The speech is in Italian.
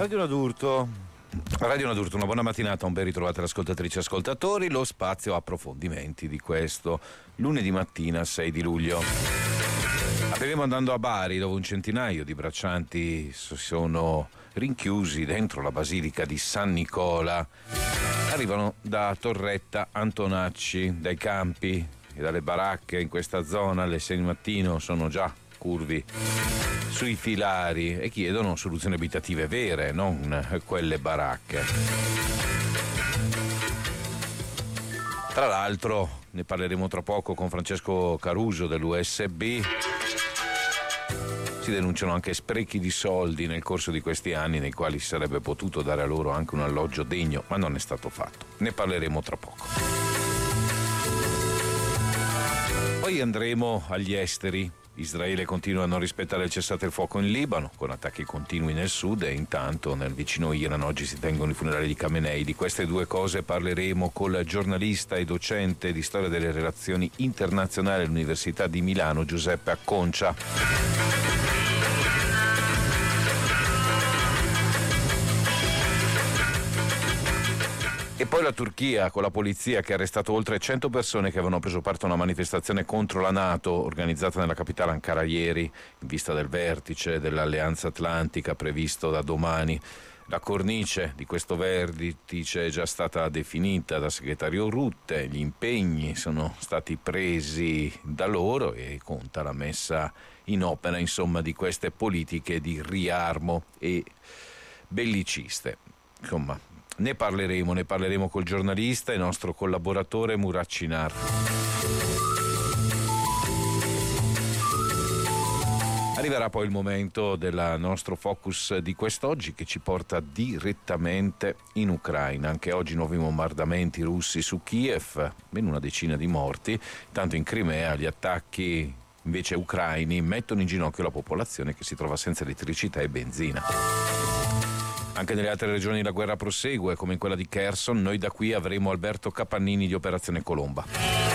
Radio Nadurto, una buona mattinata, un ben ritrovate ascoltatrici e ascoltatori, lo spazio approfondimenti di questo lunedì mattina 6 di luglio. Apriremo andando a Bari, dove un centinaio di braccianti sono rinchiusi dentro la basilica di San Nicola. Arrivano da Torretta Antonacci, dai campi e dalle baracche in questa zona. Alle 6 del mattino sono già curvi sui filari e chiedono soluzioni abitative vere, non quelle baracche. Tra l'altro ne parleremo tra poco con Francesco Caruso dell'USB. Si denunciano anche sprechi di soldi nel corso di questi anni nei quali si sarebbe potuto dare a loro anche un alloggio degno, ma non è stato fatto. Ne parleremo tra poco. Poi andremo agli esteri. Israele continua a non rispettare il cessate il fuoco in Libano, con attacchi continui nel sud, e intanto nel vicino Iran oggi si tengono i funerali di Khamenei. Di queste due cose parleremo col giornalista e docente di storia delle relazioni internazionali all'Università di Milano, Giuseppe Acconcia. E poi la Turchia, con la polizia che ha arrestato oltre 100 persone che avevano preso parte a una manifestazione contro la NATO organizzata nella capitale Ankara ieri, in vista del vertice dell'Alleanza Atlantica previsto da domani. La cornice di questo vertice è già stata definita dal segretario Rutte, gli impegni sono stati presi da loro e conta la messa in opera, insomma, di queste politiche di riarmo e belliciste. Insomma, ne parleremo col giornalista e nostro collaboratore Murat Cinar. Arriverà poi il momento del nostro focus di quest'oggi, che ci porta direttamente in Ucraina. Anche oggi nuovi bombardamenti russi su Kiev, ben una decina di morti. Tanto in Crimea gli attacchi invece ucraini mettono in ginocchio la popolazione, che si trova senza elettricità e benzina. Anche nelle altre regioni la guerra prosegue, come in quella di Kherson. Noi da qui avremo Alberto Capannini di Operazione Colomba.